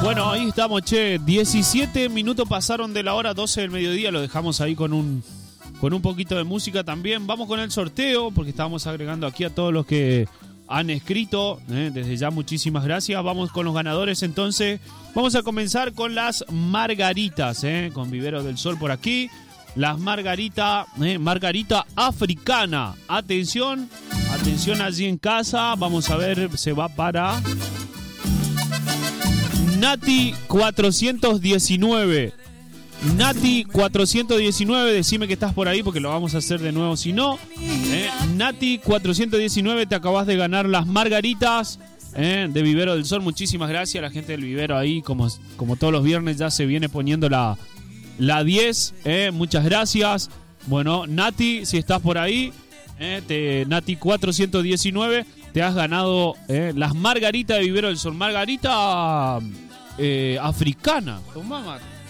Bueno, ahí estamos, che. 17 minutos pasaron de la hora 12 del mediodía. Lo dejamos ahí con un poquito de música también. Vamos con el sorteo, porque estábamos agregando aquí a todos los que han escrito. Desde ya, muchísimas gracias. Vamos con los ganadores, entonces. Vamos a comenzar con las margaritas, con Vivero del Sol por aquí. Las margarita africana. Atención, atención allí en casa. Vamos a ver, se va para Nati 419. Nati 419, decime que estás por ahí porque lo vamos a hacer de nuevo si no. Nati 419, te acabas de ganar las margaritas de Vivero del Sol. Muchísimas gracias a la gente del Vivero ahí, como todos los viernes ya se viene poniendo la 10. Muchas gracias. Bueno, Nati, si estás por ahí, Nati 419, te has ganado las margaritas de Vivero del Sol. Margarita africana. Tomá, mate.